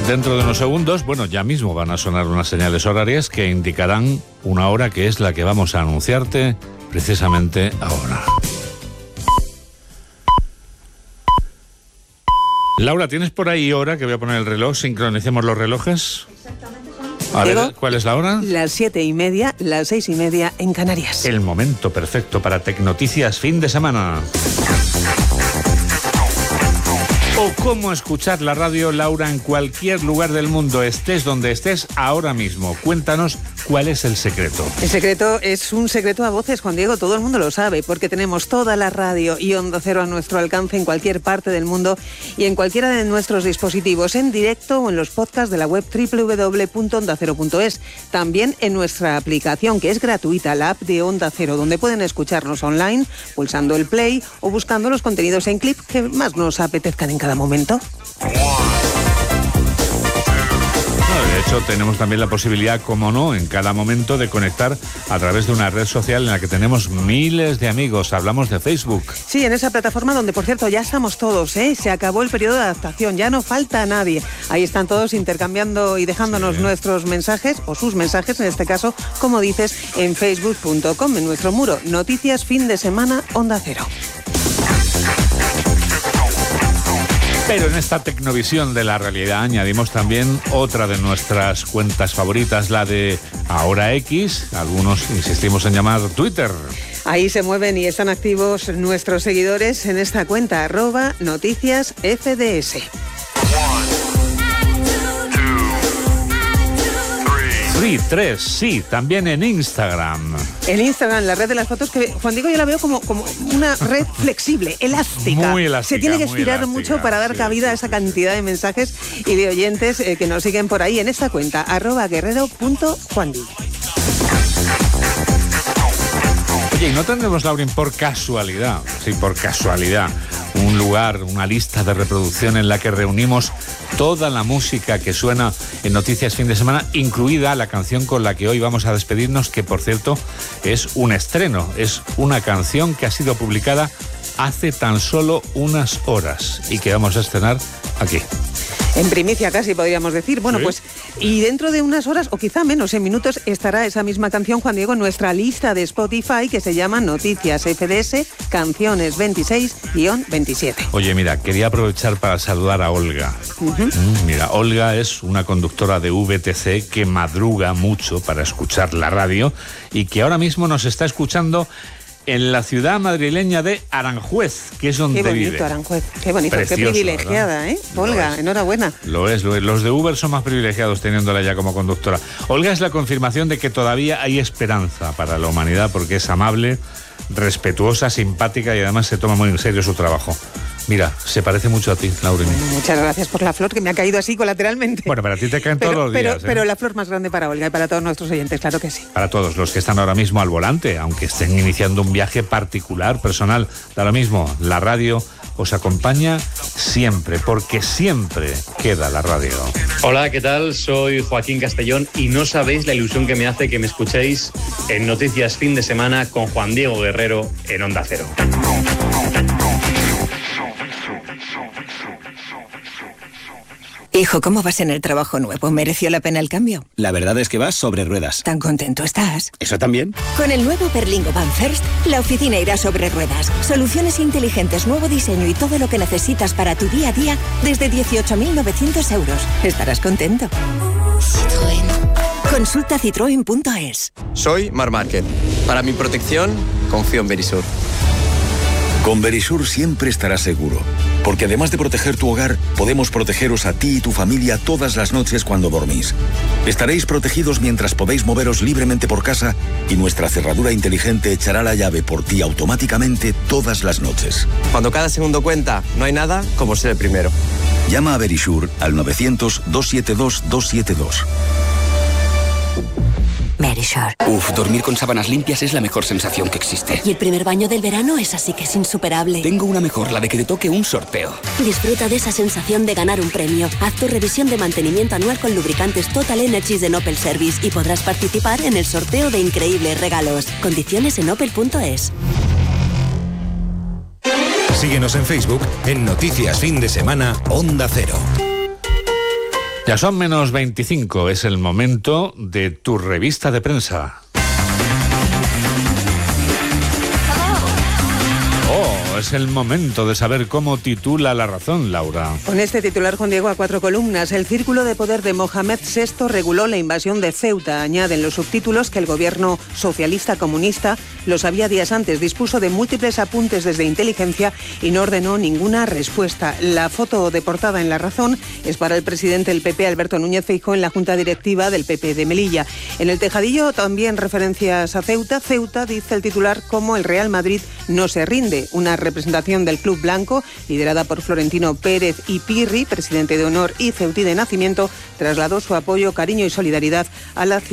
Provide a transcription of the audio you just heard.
Dentro de unos segundos, ya mismo van a sonar unas señales horarias que indicarán una hora que es la que vamos a anunciarte precisamente ahora. Laura, ¿tienes por ahí hora? Que voy a poner el reloj, sincronicemos los relojes. Exactamente. A ver, ¿cuál es la hora? Las 7:30, las 6:30 en Canarias. El momento perfecto para Tecnoticias fin de semana. O cómo escuchar la radio, Laura, en cualquier lugar del mundo, estés donde estés ahora mismo. Cuéntanos cuál es el secreto. El secreto es un secreto a voces, Juan Diego, todo el mundo lo sabe, porque tenemos toda la radio y Onda Cero a nuestro alcance en cualquier parte del mundo y en cualquiera de nuestros dispositivos, en directo o en los podcasts de la web www.ondacero.es. También en nuestra aplicación, que es gratuita, la app de Onda Cero, donde pueden escucharnos online, pulsando el play o buscando los contenidos en clip que más nos apetezcan en cada momento. De hecho, tenemos también la posibilidad, como no, en cada momento de conectar a través de una red social en la que tenemos miles de amigos. Hablamos de Facebook. Sí, en esa plataforma donde, por cierto, ya estamos todos, ¿eh? Se acabó el periodo de adaptación, ya no falta nadie. Ahí están todos intercambiando y dejándonos nuestros mensajes, o sus mensajes, en este caso, como dices, en facebook.com, en nuestro muro. Noticias fin de semana, Onda Cero. Pero en esta tecnovisión de la realidad añadimos también otra de nuestras cuentas favoritas, la de Ahora X, algunos insistimos en llamar Twitter. Ahí se mueven y están activos nuestros seguidores en esta cuenta, @noticiasfds. 3, sí, también en Instagram. En Instagram, la red de las fotos, que Juan Diego yo la veo como una red flexible, elástica. Muy elástica. Se tiene que estirar mucho para dar cabida a esa cantidad de mensajes y de oyentes que nos siguen por ahí en esta cuenta, @guerrero.juandi. Oye, ¿y no tendremos, Lauren, por casualidad, un lugar, una lista de reproducción en la que reunimos toda la música que suena en Noticias fin de semana, incluida la canción con la que hoy vamos a despedirnos, que por cierto es un estreno, es una canción que ha sido publicada hace tan solo unas horas y que vamos a estrenar aquí? En primicia casi podríamos decir. Bueno, ¿sí? Pues y dentro de unas horas, o quizá menos, en minutos, estará esa misma canción, Juan Diego, en nuestra lista de Spotify que se llama Noticias FDS, canciones 26-27. Oye, mira, quería aprovechar para saludar a Olga. Mira, Olga es una conductora de VTC que madruga mucho para escuchar la radio y que ahora mismo nos está escuchando en la ciudad madrileña de Aranjuez, que es donde vive. Qué bonito, Aranjuez. Qué bonito, precioso, qué privilegiada, ¿verdad? Olga, enhorabuena. Lo es. Los de Uber son más privilegiados teniéndola ya como conductora. Olga es la confirmación de que todavía hay esperanza para la humanidad, porque es amable, respetuosa, simpática y además se toma muy en serio su trabajo. Mira, se parece mucho a ti, Lauren. Muchas gracias por la flor, que me ha caído así colateralmente. Bueno, para ti te caen todos los días. Pero la flor más grande para Olga y para todos nuestros oyentes, claro que sí. Para todos los que están ahora mismo al volante, aunque estén iniciando un viaje particular, personal, da lo mismo, la radio os acompaña siempre, porque siempre queda la radio. Hola, ¿qué tal? Soy Joaquín Castellón y no sabéis la ilusión que me hace que me escuchéis en Noticias fin de semana con Juan Diego Guerrero en Onda Cero. Hijo, ¿cómo vas en el trabajo nuevo? ¿Mereció la pena el cambio? La verdad es que vas sobre ruedas. ¿Tan contento estás? ¿Eso también? Con el nuevo Berlingo Van First, la oficina irá sobre ruedas. Soluciones inteligentes, nuevo diseño y todo lo que necesitas para tu día a día desde 18.900 euros. Estarás contento. Citroën. Consulta citroen.es. Soy Marc Márquez. Para mi protección, confío en Verisur. Con Verisur siempre estarás seguro, porque además de proteger tu hogar, podemos protegeros a ti y tu familia todas las noches cuando dormís. Estaréis protegidos mientras podéis moveros libremente por casa y nuestra cerradura inteligente echará la llave por ti automáticamente todas las noches. Cuando cada segundo cuenta, no hay nada como ser el primero. Llama a Verisur al 900-272-272. Verisur. Dormir con sábanas limpias es la mejor sensación que existe. Y el primer baño del verano es así que es insuperable. Tengo una mejor, la de que te toque un sorteo. Disfruta de esa sensación de ganar un premio. Haz tu revisión de mantenimiento anual con lubricantes Total Energies de Opel Service y podrás participar en el sorteo de increíbles regalos. Condiciones en opel.es. Síguenos en Facebook en Noticias Fin de Semana Onda Cero. Ya son menos 25, es el momento de tu revista de prensa. Es el momento de saber cómo titula La Razón, Laura. Con este titular, Juan Diego, a 4 columnas. El círculo de poder de Mohamed VI reguló la invasión de Ceuta. Añaden los subtítulos que el gobierno socialista comunista lo sabía días antes. Dispuso de múltiples apuntes desde inteligencia y no ordenó ninguna respuesta. La foto de portada en La Razón es para el presidente del PP, Alberto Núñez Feijóo, en la junta directiva del PP de Melilla. En el tejadillo también referencias a Ceuta. Ceuta, dice el titular, como el Real Madrid no se rinde. Una representación del Club Blanco, liderada por Florentino Pérez y Pirri, presidente de honor y ceutí de nacimiento, trasladó su apoyo, cariño y solidaridad a la ciudad.